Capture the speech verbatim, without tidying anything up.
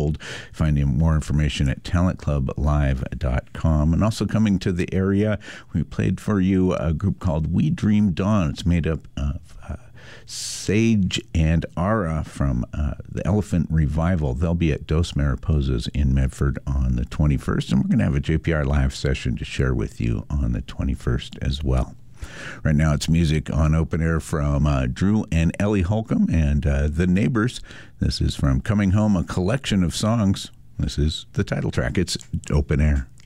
gold. Find more information at talent club live dot com. And also coming to the area, we played for you a group called We Dream Dawn. It's made up of uh, Sage and Ara from uh, the Elephant Revival. They'll be at Dos Mariposas in Medford on the twenty-first, and we're going to have a J P R live session to share with you on the twenty-first as well. Right now it's music on Open Air from uh, Drew and Ellie Holcomb and uh, The Neighbors. This is from Coming Home, a collection of songs. This is the title track. It's Open Air.